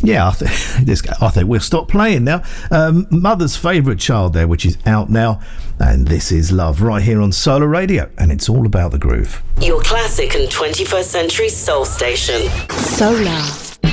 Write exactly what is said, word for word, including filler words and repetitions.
Yeah, I, th- this, I think we'll stop playing now. Um, Mother's Favourite Child there, which is out now. And This Is Love right here on Solar Radio. And it's all about the groove. Your classic and twenty-first century soul station. Solar.